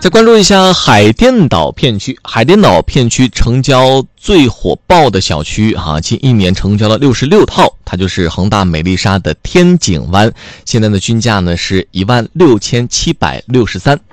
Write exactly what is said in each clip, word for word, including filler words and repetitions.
再关注一下海淀岛片区，海淀岛片区成交最火爆的小区啊，近一年成交了六十六套，它就是恒大美丽莎的天井湾，现在的均价呢是一万六千七百六十三。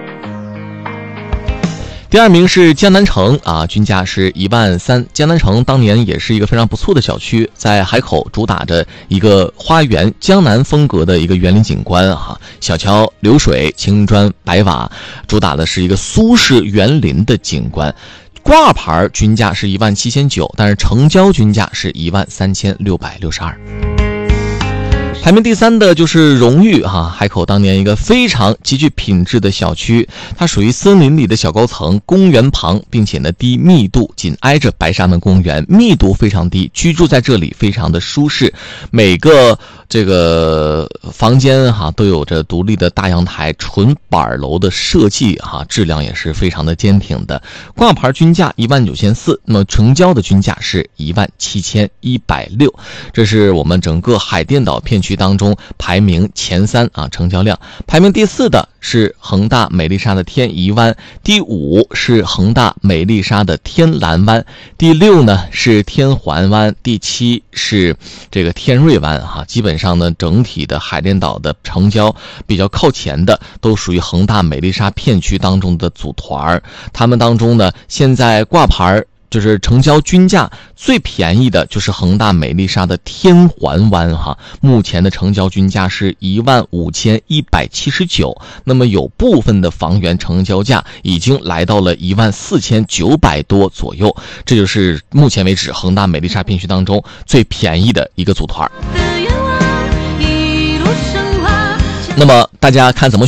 第二名是江南城啊，均价是一万三。江南城当年也是一个非常不错的小区，在海口主打着一个花园江南风格的一个园林景观啊，小桥流水，青砖白瓦，主打的是一个苏式园林的景观。挂牌均价是一万七千九，但是成交均价是一万三千六百六十二。排名第三的就是荣誉哈，海口当年一个非常极具品质的小区，它属于森林里的小高层，公园旁，并且呢低密度，紧挨着白沙门公园，密度非常低，居住在这里非常的舒适，每个这个房间哈都有着独立的大阳台，纯板楼的设计哈，质量也是非常的坚挺的。挂牌均价一万九千四，那么成交的均价是一万七千一百六，这是我们整个海淀岛片区当中排名前三啊，成交量。排名第四的是恒大美丽莎的天怡湾，第五是恒大美丽莎的天蓝湾，第六呢是天环湾，第七是这个天瑞湾哈、啊。基本上呢，整体的海淀岛的成交比较靠前的，都属于恒大美丽莎片区当中的组团。他们当中呢，现在挂牌就是成交均价最便宜的就是恒大美丽莎的天环湾哈，目前的成交均价是一万五千一百七十九，那么有部分的房源成交价已经来到了一万四千九百多左右，这就是目前为止恒大美丽莎片区当中最便宜的一个组团。那么大家看怎么